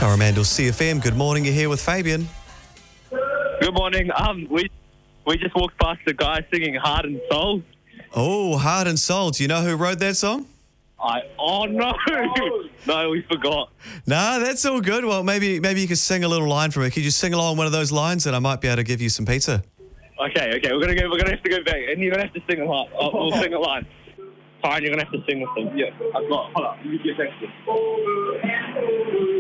Coromandel CFM, good morning. You're here with Fabian. Good morning. We just walked past a guy singing Heart and Soul. Oh, Heart and Soul. Do you know who wrote that song? No. No, we forgot. Nah, that's all good. Well, maybe you could sing a little line from it. Could you sing along one of those lines and I might be able to give you some pizza? Okay. We're gonna have to go back, and you're gonna have to sing a line. We'll sing a line. Fine, you're gonna have to sing with them. Yeah, I've got. Hold up. You get next.